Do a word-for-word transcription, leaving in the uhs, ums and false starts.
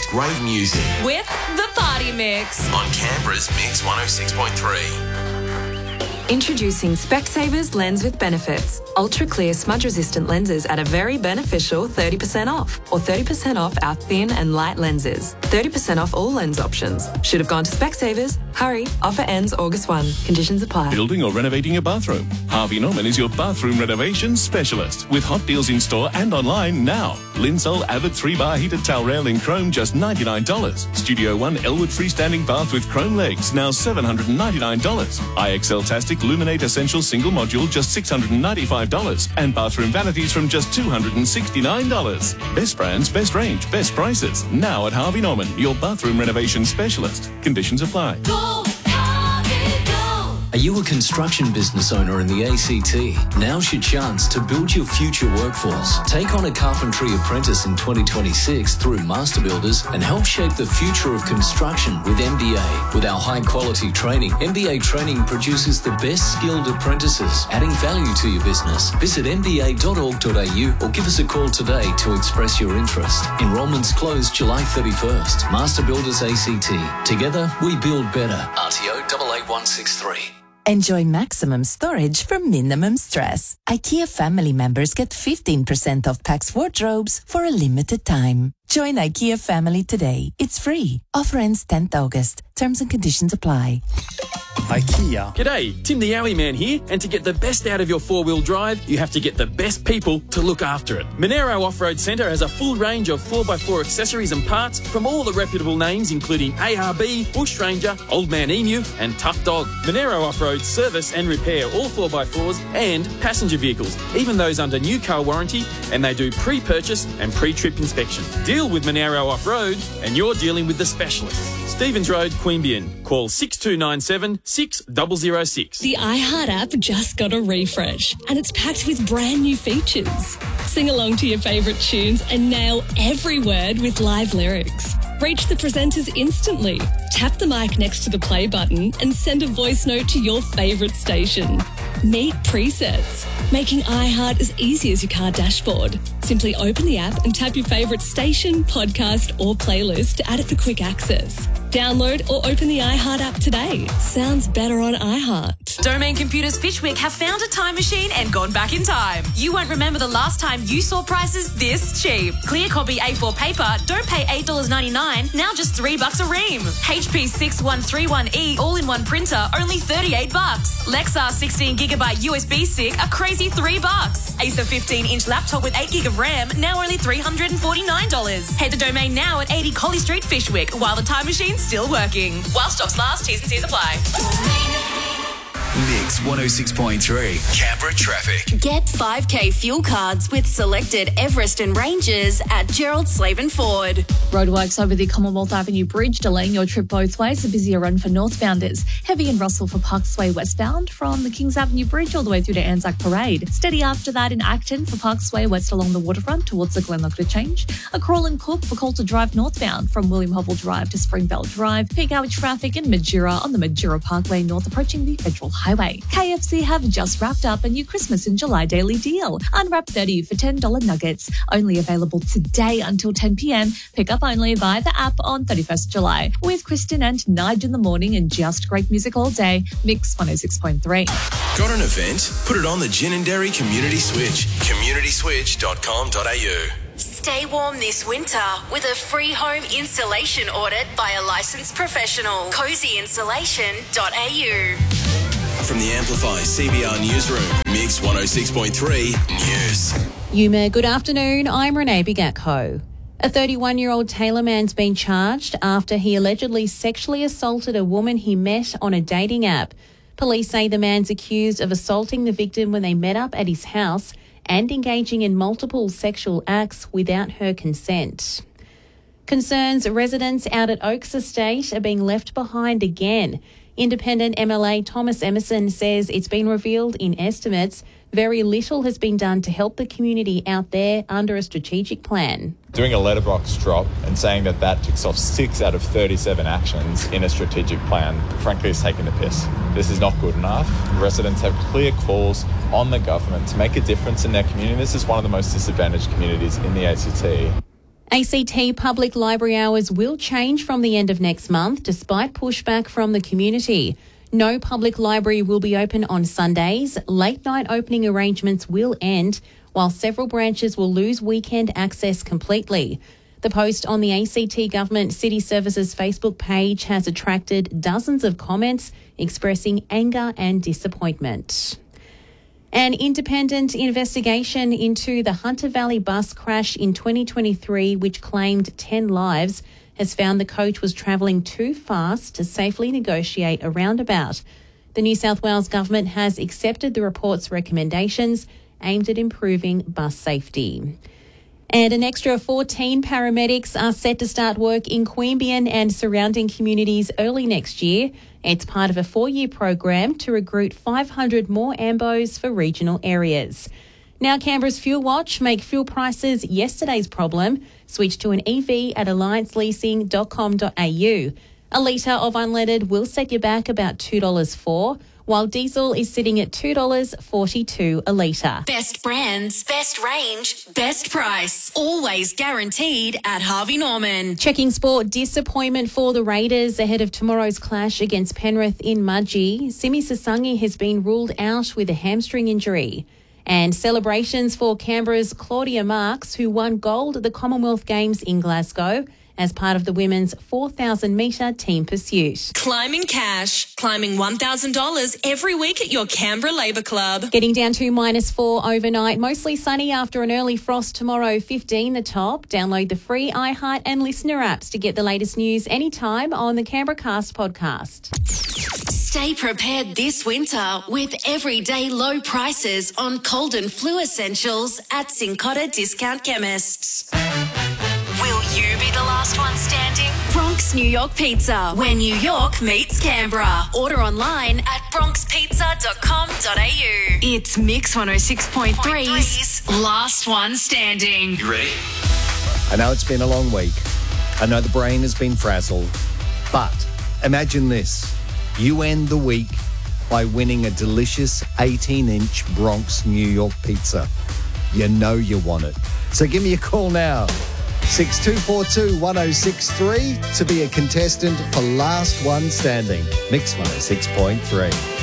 great music. With the Party Mix. On Canberra's Mix one oh six point three. Introducing Specsavers Lens with Benefits. Ultra clear smudge resistant lenses at a very beneficial thirty percent off, or thirty percent off our thin and light lenses. thirty percent off all lens options. Should have gone to Specsavers. Hurry, offer ends August first. Conditions apply. Building or renovating a bathroom? Harvey Norman is your bathroom renovation specialist with hot deals in store and online now. Linsol Avid three bar heated towel rail in chrome just ninety-nine dollars. Studio One Elwood freestanding bath with chrome legs now seven hundred ninety-nine dollars. I X L Tastic Luminate Essential single module just six hundred ninety-five dollars. And bathroom vanities from just two hundred sixty-nine dollars. Best brands, best range, best prices. Now at Harvey Norman, your bathroom renovation specialist. Conditions apply. Go, Harvey, go. Are you a construction business owner in the A C T? Now's your chance to build your future workforce. Take on a carpentry apprentice in twenty twenty-six through Master Builders and help shape the future of construction with M B A. With our high-quality training, M B A Training produces the best skilled apprentices, adding value to your business. Visit m b a dot org dot a u or give us a call today to express your interest. Enrolments close July thirty-first. Master Builders A C T. Together, we build better. R T O eight eight one six three. Enjoy maximum storage for minimum stress. IKEA family members get fifteen percent off Pax wardrobes for a limited time. Join IKEA family today. It's free. Offer ends tenth August. Terms and conditions apply. IKEA. G'day, Tim the Yowie Man here, and to get the best out of your four-wheel drive, you have to get the best people to look after it. Monero Off-Road Centre has a full range of four by four accessories and parts from all the reputable names including A R B, Bush Ranger, Old Man Emu and Tough Dog. Monero Off-Road service and repair all four by fours and passenger vehicles, even those under new car warranty, and they do pre-purchase and pre-trip inspection. Deal with Monero Off-Road and you're dealing with the specialists. Stevens Road, Queanbeyan. Call six two nine seven, six zero zero six. The iHeart app just got a refresh and it's packed with brand new features. Sing along to your favourite tunes and nail every word with live lyrics. Reach the presenters instantly. Tap the mic next to the play button and send a voice note to your favourite station. Meet presets, making iHeart as easy as your car dashboard. Simply open the app and tap your favourite station, podcast or playlist to add it for quick access. Download or open the iHeart app today. Sounds better on iHeart. Domain Computers Fishwick have found a time machine and gone back in time. You won't remember the last time you saw prices this cheap. Clear copy A four paper, don't pay eight dollars ninety-nine, now just three bucks a ream. H P six one three one E all-in-one printer, only thirty-eight bucks. Lexar sixteen gigabyte U S B stick, a crazy three bucks. Acer fifteen inch laptop with eight gig of RAM, now only three hundred forty-nine dollars. Head to Domain now at eighty Collie Street, Fishwick, while the time machine's still working. While stocks last, T's and C's apply. Mix one oh six point three. Canberra traffic. Get five K fuel cards with selected Everest and Rangers at Gerald Slaven Ford. Roadworks over the Commonwealth Avenue Bridge delaying your trip both ways. A busier run for northbounders. Heavy in Russell for Parks Way westbound from the Kings Avenue Bridge all the way through to Anzac Parade. Steady after that in Acton for Parks Way west along the waterfront towards the Glenlock Change. A crawl and Cook for Coulter Drive northbound from William Hovell Drive to Springvale Drive. Peak hour traffic in Majura on the Majura Parkway north approaching the Federal Highway. K F C have just wrapped up a new Christmas in July daily deal. Unwrap thirty for ten dollars nuggets. Only available today until ten p.m. Pick up only via the app on thirty-first of July. With Kristen and Nige in the morning and just great music all day. Mix one oh six point three. Got an event? Put it on the Gin and Dairy Community Switch. community switch dot com dot a u. Stay warm this winter with a free home installation audit by a licensed professional. cozy insulation dot a u. From the Amplify C B R Newsroom, Mix one oh six point three News. Yuma, good afternoon. I'm Renee Bigatko. A thirty-one-year-old Taylor man's been charged after he allegedly sexually assaulted a woman he met on a dating app. Police say the man's accused of assaulting the victim when they met up at his house and engaging in multiple sexual acts without her consent. Concerns residents out at Oaks Estate are being left behind again. Independent M L A Thomas Emerson says it's been revealed in estimates very little has been done to help the community out there under a strategic plan. Doing a letterbox drop and saying that that ticks off six out of thirty-seven actions in a strategic plan, frankly, is taking the piss. This is not good enough. Residents have clear calls on the government to make a difference in their community. This is one of the most disadvantaged communities in the A C T. A C T public library hours will change from the end of next month despite pushback from the community. No public library will be open on Sundays. Late night opening arrangements will end, while several branches will lose weekend access completely. The post on the A C T Government City Services Facebook page has attracted dozens of comments expressing anger and disappointment. An independent investigation into the Hunter Valley bus crash in twenty twenty-three, which claimed ten lives, has found the coach was travelling too fast to safely negotiate a roundabout. The New South Wales Government has accepted the report's recommendations aimed at improving bus safety. And an extra fourteen paramedics are set to start work in Queanbeyan and surrounding communities early next year. It's part of a four-year program to recruit five hundred more A M B Os for regional areas. Now Canberra's Fuel Watch, make fuel prices yesterday's problem. Switch to an E V at alliance leasing dot com dot a u. A litre of unleaded will set you back about two dollars four, while diesel is sitting at two dollars forty-two a litre. Best brands, best range, best price. Always guaranteed at Harvey Norman. Checking sport, disappointment for the Raiders ahead of tomorrow's clash against Penrith in Mudgee. Simi Sasangi has been ruled out with a hamstring injury. And celebrations for Canberra's Claudia Marks, who won gold at the Commonwealth Games in Glasgow as part of the women's four thousand metre team pursuit. Climbing cash. Climbing one thousand dollars every week at your Canberra Labour Club. Getting down to minus four overnight. Mostly sunny after an early frost tomorrow, fifteen the top. Download the free iHeart and Listener apps to get the latest news anytime on the Canberra Cast podcast. Stay prepared this winter with everyday low prices on cold and flu essentials at Cincotta Discount Chemists. Will you be the last one standing? Bronx New York Pizza, where New York meets Canberra. Order online at bronx pizza dot com dot a u. It's Mix one oh six point three's Last One Standing. You ready? I know it's been a long week. I know the brain has been frazzled. But imagine this. You end the week by winning a delicious eighteen-inch Bronx New York pizza. You know you want it. So give me a call now. six two four two, one oh six three to be a contestant for Last One Standing. Mix one oh six point three.